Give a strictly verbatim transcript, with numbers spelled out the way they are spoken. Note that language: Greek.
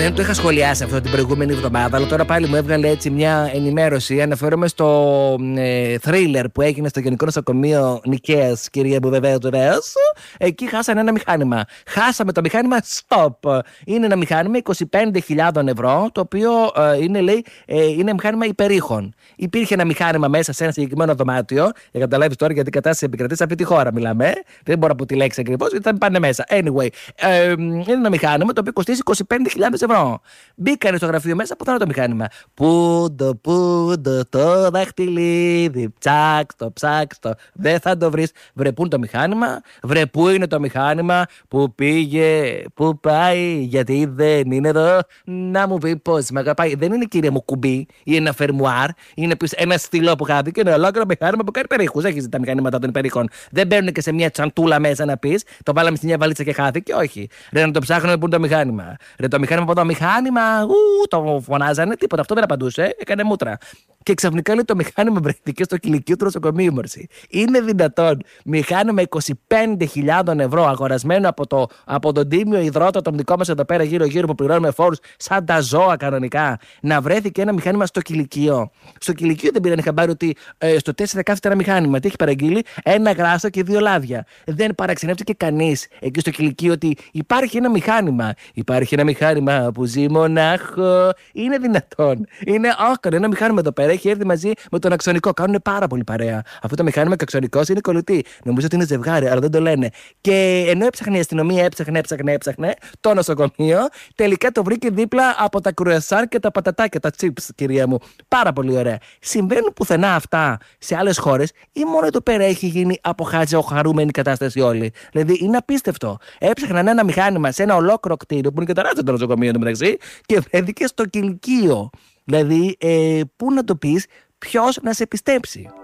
Δεν το είχα σχολιάσει αυτό την προηγούμενη εβδομάδα, αλλά τώρα πάλι μου έβγαλε έτσι μια ενημέρωση. Αναφέρομαι στο ε, θρίλερ που έγινε στο Γενικό Νοσοκομείο Νικαίας, κυρία μου, βεβαίως, βεβαίως. Εκεί χάσανε ένα μηχάνημα. Χάσαμε το μηχάνημα, stop. Είναι ένα μηχάνημα είκοσι πέντε χιλιάδες ευρώ, το οποίο ε, είναι, λέει, ε, είναι μηχάνημα υπερήχων. Υπήρχε ένα μηχάνημα μέσα σε ένα συγκεκριμένο δωμάτιο. Για να καταλάβεις τώρα γιατί η κατάσταση επικρατεί σε αυτή τη χώρα, μιλάμε. Δεν μπορώ να πω τη λέξη ακριβώς, γιατί θα μην πάνε μέσα. Anyway, ε, είναι ένα μηχάνημα το οποίο κοστίζει είκοσι πέντε χιλιάδες ευρώ. Μπήκανε στο γραφείο μέσα, που θα είναι το μηχάνημα. Πούντο, πούντο, το δαχτυλίδι. Ψάξτο, ψάξτο. Δεν θα το βρεις. Βρε, πού είναι το μηχάνημα. Βρε, πού είναι το μηχάνημα. Πού πήγε, πού πάει. Γιατί δεν είναι εδώ. Να μου πει πώς με αγαπάει. Δεν είναι, κύριε μου, κουμπί ή ένα φερμουάρ. Είναι ένα στυλό που χάθηκε. Είναι ολόκληρο μηχάνημα που κάνει περίχους. Έχεις τα μηχανήματα των υπερήχων. Δεν μπαίνουν και σε μια τσαντούλα μέσα να πει. Το βάλαμε στην μια βαλίτσα και χάθηκε. Όχι. Ρε, να το ψάχνουμε που είναι το μηχάνημα. Ρε, το μηχάνημα από το μηχάνημα. Ου, το φωνάζανε. Τίποτα. Αυτό δεν απαντούσε. Έκανε μούτρα. Και ξαφνικά, λέει, το μηχάνημα βρέθηκε στο κηλικείο του νοσοκομείου, μορσή. Είναι δυνατόν μηχάνημα είκοσι πέντε χιλιάδες ευρώ αγορασμένο από, το, από τον τίμιο υδρότα τον δικό μας εδώ πέρα γύρω-γύρω που πληρώνουμε φόρους σαν τα ζώα κανονικά, να βρέθηκε ένα μηχάνημα στο κηλικείο. Στο κηλικείο δεν πήραν χαμπάρι ότι ε, στο τέσσερα κάθεται ένα μηχάνημα. Τι έχει παραγγείλει? Ένα γράσο και δύο λάδια. Δεν παραξενεύτηκε κανείς εκεί στο κηλικείο ότι υπάρχει ένα μηχάνημα. Υπάρχει ένα μηχάνημα που ζει μονάχο. Είναι δυνατόν? Είναι όκονο. Ένα μηχάνημα εδώ πέρα έχει έρθει μαζί με τον αξονικό. Κάνουν πάρα πολύ παρέα. Αυτό το μηχάνημα και ο αξονικός είναι κολλητή. Νομίζω ότι είναι ζευγάρι, αλλά δεν το λένε. Και ενώ έψαχνε η αστυνομία, έψαχνε, έψαχνε, έψαχνε το νοσοκομείο, τελικά το βρήκε δίπλα από τα κρουασάν και τα πατατάκια, τα chips, κυρία μου. Πάρα πολύ ωραία. Συμβαίνουν πουθενά αυτά σε άλλες χώρες ή μόνο εδώ πέρα έχει γίνει από χάτζα χαρούμενη κατάσταση όλοι? Δηλαδή είναι απίστευτο. Έψαχναν ένα μηχάνημα σε ένα ολόκληρο κτίριο που είναι και τεράστιο το νοσοκομείο μεταξύ και βρέθηκε στο κηλικείο. Δηλαδή, ε, πού να το πεις, ποιος να σε πιστέψει?